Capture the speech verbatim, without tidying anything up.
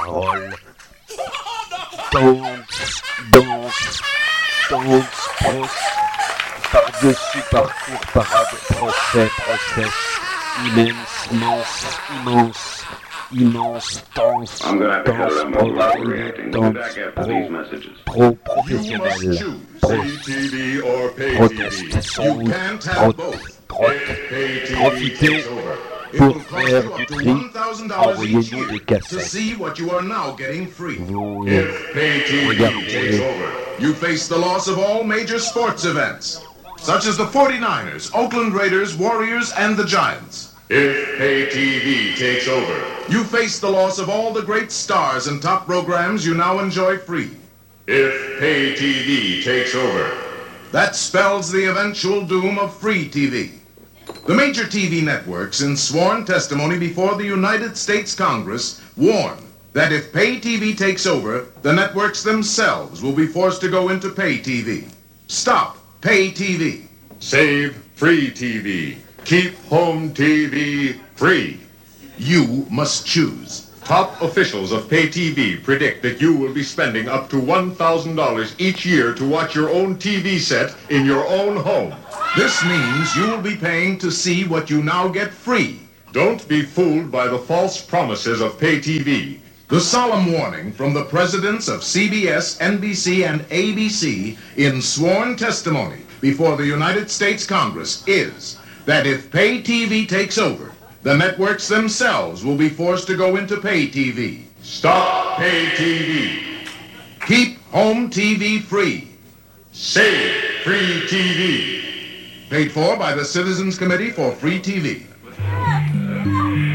parole. Danse, danse, danse, brosse, par-dessus, parcours, parade, procès, procès, immense, immense, immense, immense, danse, danse, pro, danse, pro, pro, professionnel, pro, proteste, sans doute, trotte, trotte, profiter pour faire du tri, envoyez-nous des cassettes. Vous euh, regardez. You face the loss of all major sports events, such as the forty-niners, Oakland Raiders, Warriors, and the Giants. If pay T V takes over, You face the loss of all the great stars and top programs you now enjoy free. if pay T V takes over, That spells the eventual doom of free T V. The major T V networks, in sworn testimony before the United States Congress, warn that if pay T V takes over, the networks themselves will be forced to go into pay T V. Stop pay T V. save free T V, keep home T V free. You must choose. Top officials of pay T V predict that you will be spending up to one thousand dollars each year to watch your own T V set in your own home. This means you will be paying to see what you now get free. Don't be fooled by the false promises of pay T V. The solemn warning from the presidents of C B S, N B C, and A B C in sworn testimony before the United States Congress is that if pay T V takes over, the networks themselves will be forced to go into pay T V. Stop pay T V. Keep home T V free. Save free T V. Paid for by the Citizens Committee for Free T V.